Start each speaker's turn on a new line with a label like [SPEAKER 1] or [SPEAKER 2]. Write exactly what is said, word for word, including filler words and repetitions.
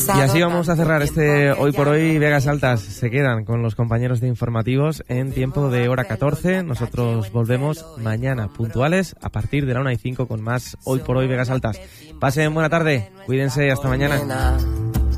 [SPEAKER 1] Y así vamos a cerrar este Hoy por Hoy. Vegas Altas se quedan con los compañeros de informativos en tiempo de hora catorce. Nosotros volvemos mañana puntuales a partir de la una y cinco con más Hoy por Hoy Vegas Altas. Pasen buena tarde, cuídense, hasta mañana.